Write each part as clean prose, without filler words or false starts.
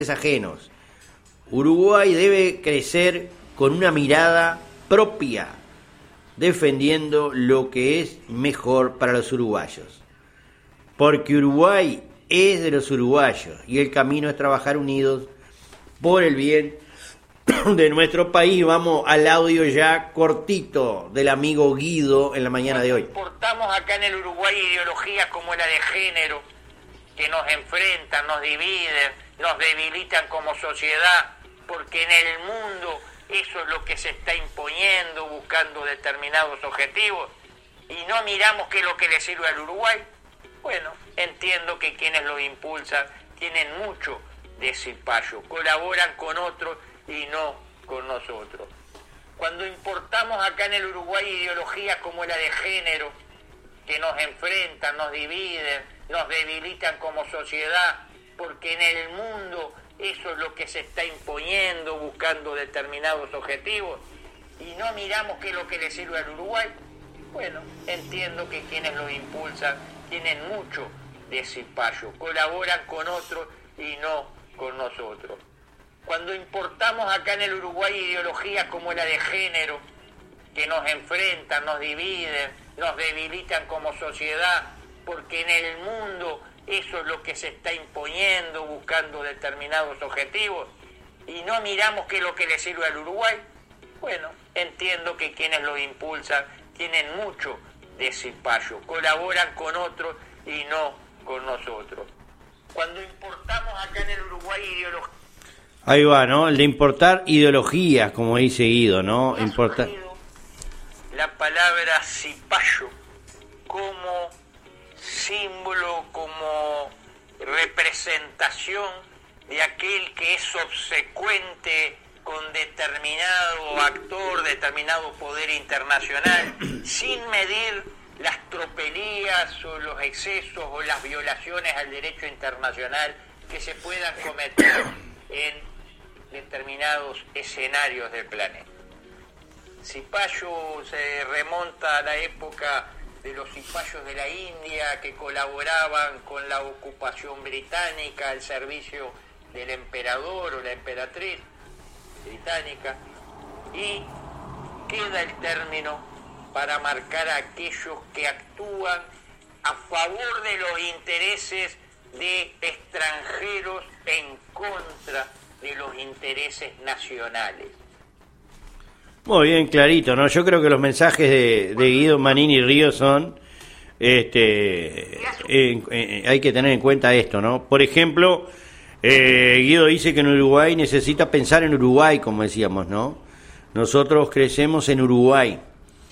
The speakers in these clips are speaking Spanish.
ajenos. Uruguay debe crecer con una mirada propia, defendiendo lo que es mejor para los uruguayos. Porque Uruguay es de los uruguayos y el camino es trabajar unidos por el bien de nuestro país. Vamos al audio ya cortito del amigo Guido en la mañana de hoy. Importamos acá en el Uruguay ideologías como la de género, que nos enfrentan, nos dividen, nos debilitan como sociedad, porque en el mundo eso es lo que se está imponiendo, buscando determinados objetivos, y no miramos qué es lo que le sirve al Uruguay. Bueno, entiendo que quienes lo impulsan tienen mucho de cipayo, colaboran con otros y no con nosotros. Cuando importamos acá en el Uruguay ideologías como la de género, que nos enfrentan, nos dividen, nos debilitan como sociedad, porque en el mundo eso es lo que se está imponiendo, buscando determinados objetivos, y no miramos qué es lo que le sirve al Uruguay. Bueno, entiendo que quienes lo impulsan tienen mucho de cipayo, colaboran con otros y no con nosotros. Cuando importamos acá en el Uruguay ideologías como la de género, que nos enfrentan, nos dividen, nos debilitan como sociedad, porque en el mundo eso es lo que se está imponiendo, buscando determinados objetivos, y no miramos qué es lo que le sirve al Uruguay. Bueno, entiendo que quienes lo impulsan tienen mucho de cipayo, colaboran con otros y no con nosotros. Cuando importamos acá en el Uruguay ideologías... Ahí va, ¿no? El de importar ideologías, como dice Guido, ¿no? Importar... La palabra cipayo como símbolo, como representación de aquel que es obsecuente con determinado actor, determinado poder internacional, sin medir las tropelías o los excesos o las violaciones al derecho internacional que se puedan cometer en determinados escenarios del planeta. Cipayo se remonta a la época de los cipayos de la India que colaboraban con la ocupación británica al servicio del emperador o la emperatriz británica, y queda el término para marcar a aquellos que actúan a favor de los intereses de extranjeros en contra de los intereses nacionales. Muy bien, clarito, ¿no? Yo creo que los mensajes de Guido Manini Ríos son, hay que tener en cuenta esto, ¿no? Por ejemplo, Guido dice que en Uruguay necesita pensar en Uruguay, como decíamos, ¿no? Nosotros crecemos en Uruguay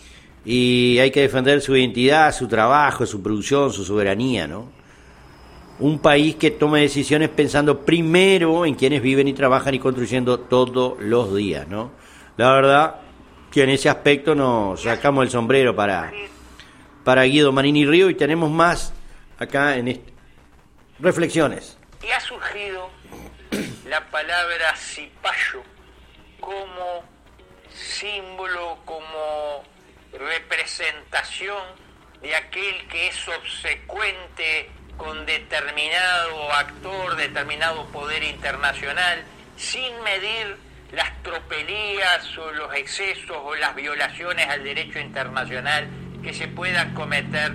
y hay que defender su identidad, su trabajo, su producción, su soberanía, ¿no? Un país que tome decisiones pensando primero en quienes viven y trabajan y construyendo todos los días, ¿no? La verdad que en ese aspecto nos sacamos el sombrero para Guido Manini Río, y tenemos más acá en reflexiones. Y ha surgido la palabra cipayo como símbolo, como representación de aquel que es obsecuente con determinado actor, determinado poder internacional, sin medir las tropelías o los excesos o las violaciones al derecho internacional que se puedan cometer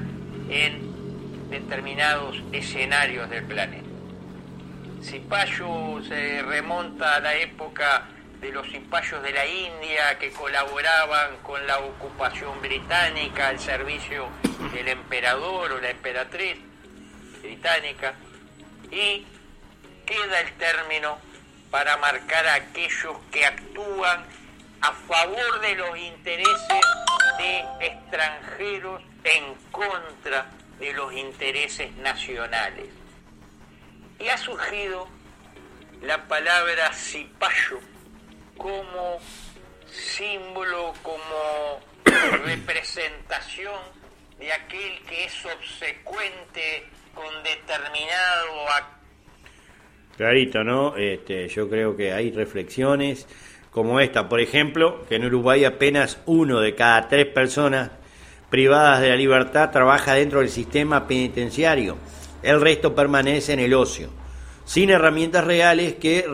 en determinados escenarios del planeta. Cipayo se remonta a la época de los cipayos de la India que colaboraban con la ocupación británica al servicio del emperador o la emperatriz británica, y queda el término para marcar a aquellos que actúan a favor de los intereses de extranjeros en contra de los intereses nacionales. Y ha surgido la palabra cipayo como símbolo, como representación de aquel que es obsecuente con determinado acto. Clarito, ¿no? Yo creo que hay reflexiones como esta, por ejemplo, que en Uruguay apenas 1 de cada 3 personas privadas de la libertad trabaja dentro del sistema penitenciario. El resto permanece en el ocio. sin herramientas reales que